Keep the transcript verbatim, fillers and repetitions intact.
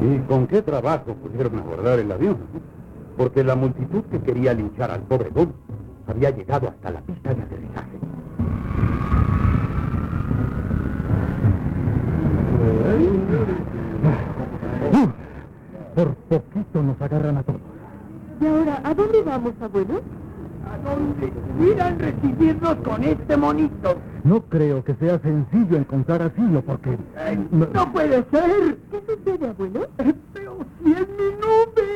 ¿Y con qué trabajo pudieron abordar el avión? Porque la multitud que quería linchar al pobre Don había llegado hasta la pista de aterrizaje. Por poquito nos agarran a todos. ¿Y ahora a dónde vamos, abuelo? ¿A dónde quieran recibirnos con este monito? No creo que sea sencillo encontrar asilo porque... Ay, no puede ser. ¿Qué sucede, abuelo? Pero si es mi nube.